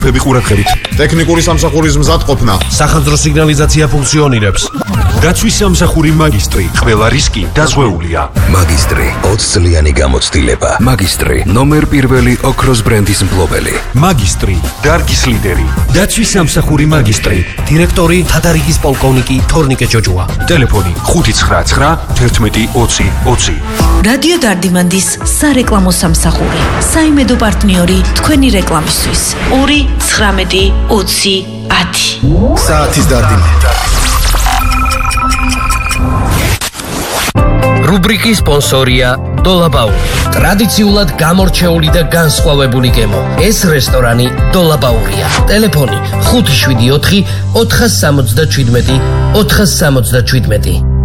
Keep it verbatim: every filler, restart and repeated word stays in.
ფები ყურადღებით. ტექნიკური სამსახურის მზადყოფნა. სახანძრო სიგნალიზაცია ფუნქციონირებს. დაცვის სამსახური მაგისტრი. ყველა რისკი დაზღვეულია. მაგისტრი ოცწლიანი გამოცდილება. მაგისტრი ნომერ პირველი ოქროს ბრენდის მფლობელი. მაგისტრი დარგის ლიდერი. დაცვის სამსახური მაგისტრი. დირექტორი თადარიგის პოლკოვნიკი თორნიკე ჯოჯოა. ტელეფონი ხუთი ცხრა ცხრა ერთმეტი ოცი ოცი. რადიო დარდიმანდის სარეკლამო სამსახური. საიმედო პარტნიორი თქვენი რეკლამისთვის. ორი ცხრამეტი ოცი ათი. საათის დარდიმანი. რუბრიკის სპონსორია დოლაბაური. ტრადიციულად გამორჩეული და განსხვავებული გემო. ეს რესტორანი დოლაბაურია. ტელეფონი ხუთი შვიდი ოთხი ოთხას სამოცდაჩვიდმეტი ოთხას სამოცდაჩვიდმეტი.